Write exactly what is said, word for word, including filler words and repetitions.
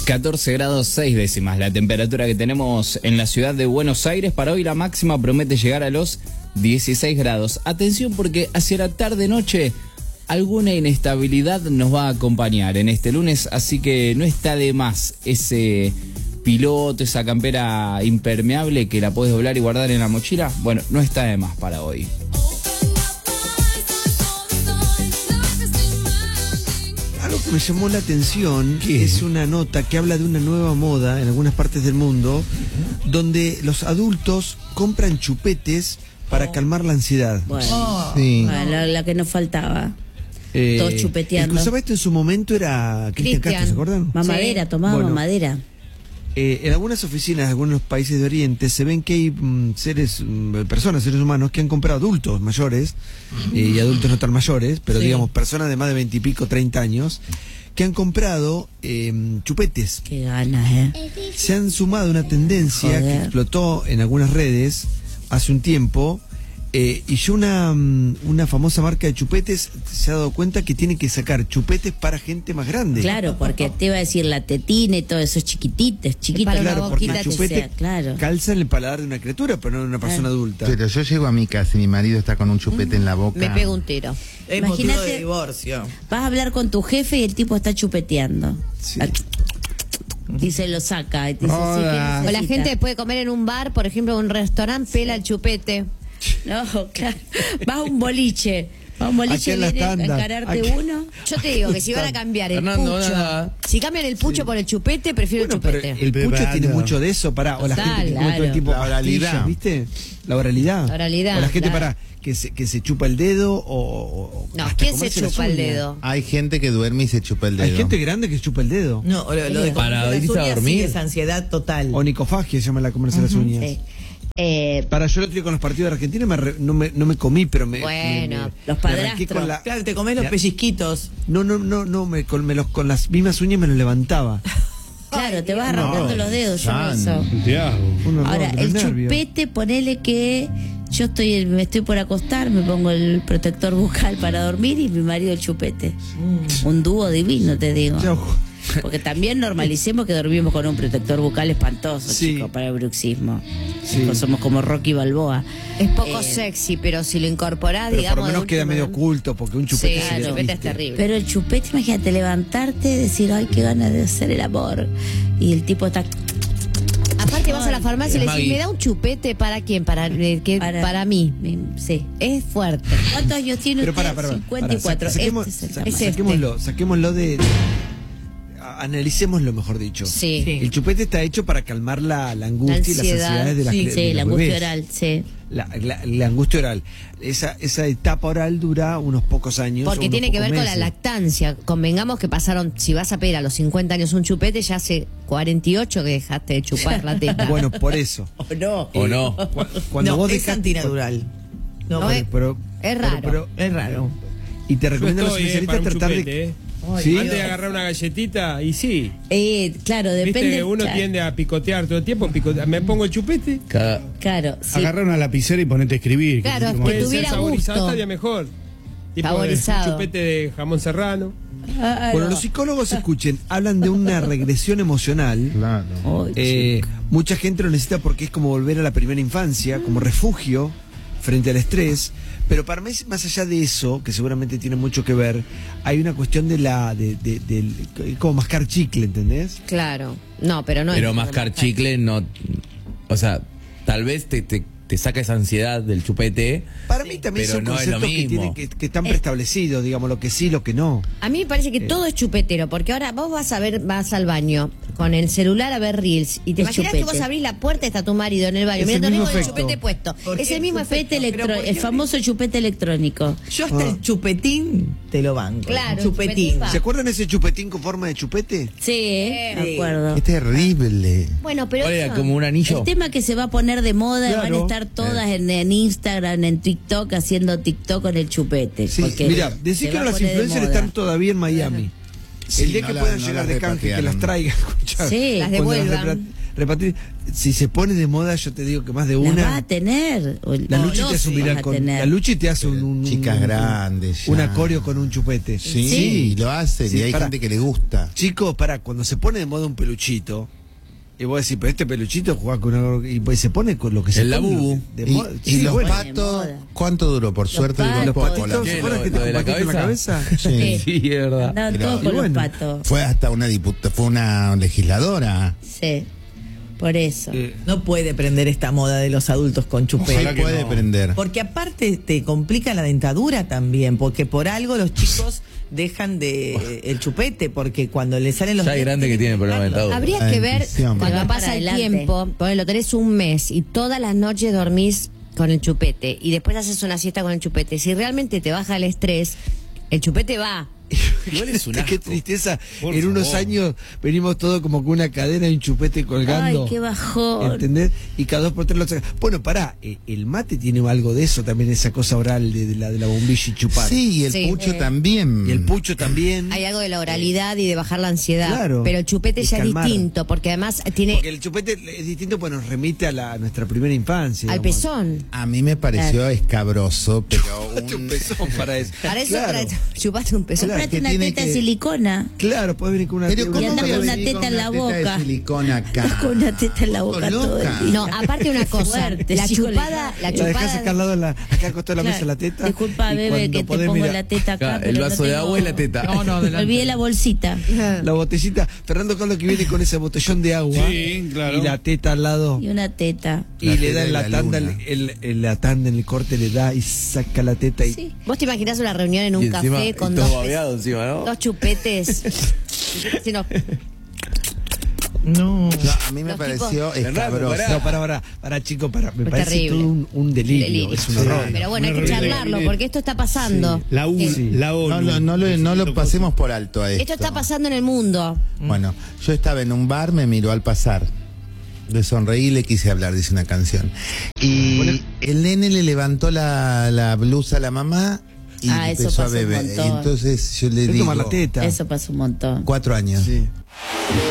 catorce grados seis décimas la temperatura que tenemos en la ciudad de Buenos Aires. Para hoy la máxima promete llegar a los dieciséis grados. Atención, porque hacia la tarde-noche alguna inestabilidad nos va a acompañar en este lunes, así que no está de más ese piloto, esa campera impermeable que la podés doblar y guardar en la mochila. Bueno, no está de más para hoy. Algo que me llamó la atención es una nota que habla de una nueva moda en algunas partes del mundo donde los adultos compran chupetes para calmar la ansiedad. Bueno, oh. sí. bueno la, la que nos faltaba. Eh, Todos chupeteando. El que usaba esto en su momento era Cristian Castro, ¿se acuerdan? Mamadera, sí. tomaba bueno, mamadera. Eh, en algunas oficinas de algunos países de Oriente se ven que hay mm, seres, mm, personas, seres humanos que han comprado adultos mayores eh, y adultos no tan mayores, pero sí. digamos personas de más de veinte y pico, treinta años, que han comprado eh, chupetes. Qué ganas, ¿eh? Se han sumado a una tendencia Joder. que explotó en algunas redes hace un tiempo. Eh, y yo una, una famosa marca de chupetes se ha dado cuenta que tiene que sacar chupetes para gente más grande. Claro, porque te iba a decir la tetina y todo eso, chiquititos, chiquitos. Claro, porque el chupete sea, claro. calza en el paladar de una criatura, pero no de una persona claro. adulta. Pero yo llego a mi casa y mi marido está con un chupete mm. en la boca. Me pego un tiro. Es motivo de divorcio. Vas a hablar con tu jefe y el tipo está chupeteando. Sí. Y se lo saca. Y te dice, sí, o la gente puede comer en un bar, por ejemplo, en un restaurante, pela el chupete. No, claro. Vas a un boliche. Vas a un boliche y viene a encararte Aquí. uno. Yo te digo que si van a cambiar el Fernando, pucho, nada. si cambian el pucho sí. por el chupete, prefiero bueno, el chupete. El pucho Pero, tiene mucho de eso, para o la Total, gente que come todo el tiempo la oralidad, ¿viste? La oralidad. La oralidad. O la gente claro. para que se, que se chupa el dedo o, o No, ¿quién se chupa el dedo? Hay gente que duerme y se chupa el dedo. Hay gente grande que se chupa el dedo. No, lo, lo de para irse a dormir. Es ansiedad total. O nicofagia se llama la comerse uh-huh, las uñas. Sí. Eh, Para yo lo otro con los partidos de Argentina me re, no, me, no me comí, pero me. Bueno, me, me, los padrastros. La, claro, te comés los pellizquitos. No, no, no, no, me, con, me los, con las mismas uñas me los levantaba. Claro, te vas arrancando no, los dedos, yo San, eso. Uno, Ahora, no, el nervio. chupete, ponele que yo estoy, me estoy por acostar, me pongo el protector bucal para dormir y mi marido el chupete. Mm. Un dúo divino, te digo. Yo, Porque también normalicemos que dormimos con un protector bucal espantoso, sí. chicos, para el bruxismo. Sí. Somos como Rocky Balboa. Es poco eh, sexy, pero si lo incorporás, pero digamos. por lo menos queda medio oculto, porque un chupete, sí, claro, el chupete es terrible. Pero el chupete, imagínate, levantarte, decir, ay, qué ganas de hacer el amor. Y el tipo está. Aparte vas a la farmacia y le decís, ¿me da un chupete para quién? Para, eh, que, para, para mí. Sí. Es fuerte. ¿Cuántos años tiene pero usted? para, para, cincuenta y cuatro. Para, saquemos, este sa sa saquémoslo, este. saquémoslo de... Analicémoslo, mejor dicho. Sí. El chupete está hecho para calmar la, la angustia la y las ansiedades de las Sí, de sí los la angustia bebés. oral, sí. La, la, la angustia oral. Esa, esa etapa oral dura unos pocos años. Porque tiene que ver meses. con la lactancia. Convengamos que pasaron, si vas a pedir a los cincuenta años un chupete, ya hace cuarenta y ocho que dejaste de chupar la teta. Bueno, por eso. O no. O no. Cuando no, vos es dejas, antinatural. No, no, es, pero, es raro. Pero, pero, es raro. Y te recomiendo a los estoy, especialistas eh, tratar chupete, de... Eh. Ay, ¿sí? Antes de agarrar una galletita, y sí. Eh, claro, depende. Viste que uno claro. tiende a picotear todo el tiempo. Picotear. Me pongo el chupete. Claro. claro sí. Agarrar una lapicera y ponete a escribir. Claro, que, que puede tuviera ser saborizado, gusto. estaría mejor. Tipo Saborizado. Un chupete de jamón serrano. Ah, bueno, no. los psicólogos, escuchen, hablan de una regresión emocional. Claro. Oh, eh, mucha gente lo necesita porque es como volver a la primera infancia, como refugio frente al estrés. Pero para mí, más allá de eso, que seguramente tiene mucho que ver, hay una cuestión de la de, de, de, de como mascar chicle, ¿entendés? Claro. No, pero no Pero es mascar chicle no. O sea, tal vez te, te, te saca esa ansiedad del chupete. Para mí también son no conceptos que, tienen, que, que están preestablecidos, digamos, lo que sí, lo que no. A mí me parece que Eh. todo es chupetero, porque ahora vos vas a ver, vas al baño con el celular a ver reels y te Es imaginas chupete. que vos abrís la puerta y está tu marido en el baño, Es el mirando mismo con el efecto. chupete puesto. Porque Es el mismo Chupete efecto. electro, pero ¿por el qué? famoso chupete electrónico. Yo hasta Ah. el chupetín te lo banco. Claro, chupetín. chupetín va. ¿Se acuerdan ese chupetín con forma de chupete? Sí, eh, Sí. me acuerdo. Es terrible. Bueno, pero Oiga, eso- como un anillo. El tema que se va a poner de moda, Claro. van a estar todas en, en Instagram, en TikTok, haciendo TikTok con el chupete. Sí, porque mira, se decir que va a las poner de influencers moda. están todavía en Miami. Sí, el día no que la- puedan no llegar las de canje, que repatriaron. las traigan. escuchá, Sí, las cuando devuelvan. repra- repartir. Si se pone de moda, yo te digo que más de La una. va a tener. O- La o Luchi no te hace un vas viral a con. tener. La Luchi te hace un. un- Chicas un- grandes ya. Un acorio con un chupete. Sí, Sí. lo hacen Sí, y hay pará. gente que le gusta. Chicos, para, cuando se pone de moda un peluchito, y vos decís, pero este peluchito juega con una, y pues se pone con lo que se El pone Labubu. de Y, moda. y Sí, los bueno. patos, De moda. ¿cuánto duró? Por suerte duró patos. poco. Patitos, la- ¿se acuerdan lo- que lo te de la patito en la cabeza? Sí. Sí, es verdad. Andaban Pero- todos y con bueno. los patos. Fue hasta una diputa, fue una legisladora. Sí, por eso. Eh, No puede prender esta moda de los adultos con Sí chupete. que puede prender. Porque aparte te complica la dentadura también, porque por algo los chicos dejan de el chupete, porque cuando le salen los Ya hay dientes, grande que tiene problema de dejarlo. dentadura. Habría Ah, que ver dentición. cuando Para pasa el adelante. tiempo, porque lo tenés un mes y todas las noches dormís con el chupete y después haces una siesta con el chupete. Si realmente te baja el estrés, el chupete va. Igual es un Qué asco. tristeza. Por en unos favor. años venimos todos como con una cadena y un chupete colgando. Ay, qué bajón. ¿Entendés? Y cada dos por tres lo saca. Bueno, pará, eh, el mate tiene algo de eso también, esa cosa oral de, de la, de la bombilla y chupar. Sí, y el Sí. pucho Eh. también. Y el pucho también. Hay algo de la oralidad y de bajar la ansiedad. Claro. Pero el chupete Y ya calmar. es distinto, porque además tiene Porque el chupete es distinto, pues nos remite a, la, a nuestra primera infancia. al digamos. pezón. A mí me pareció escabroso, pero Chupate un un- pezón para eso. Para eso Claro. para- chupaste un pezón. Claro, Comprate que una tiene teta que- de silicona. Claro, puedes venir con una Pero teta- ¿cómo anda voy a con una venir teta con en la una teta boca. de silicona acá? Con una teta en la boca Estás todo loca. el día. No, aparte una cosa, Fuerte, la chico, chupada, la La dejás chupada acá al lado de la, acá al costado de la Claro. mesa la teta. Disculpa, y bebé, cuando que te podés pongo mirar- la teta acá. Claro, el pero no vaso de tengo- agua y la teta. No, no, adelante. Olvidé la bolsita. La botellita, Fernando Carlos que viene con ese botellón de agua. Sí, claro. Y la teta al lado. Y una teta. Y La le teta da en de la, la tanda, luna. el, el- la tanda en el corte le da y saca la teta y Sí. ¿Vos te imaginás una reunión en un Y encima, café con y todo dos, babeado encima, ¿no? dos chupetes? Sí, no. No. No, a mí me Los pareció Fernando, escabroso. pará. No, para, para, para chico, para. Me Fue parece terrible. todo un, un delirio, Delirio. es un Sí. horror. Pero bueno, hay que Una charlarlo, horrible. porque esto está pasando. La U, Eh, la ONU. No, lo- no, lo, no lo pasemos por alto a esto. Esto está pasando en el mundo. Bueno, yo estaba en un bar, me miró al pasar. Le sonreí y le quise hablar, dice una canción. Y el nene le levantó la, la blusa a la mamá y Ah, eso empezó a pasa un beber. montón. Y entonces yo le Le digo, toma la teta. Eso pasa un montón. cuatro años. Sí.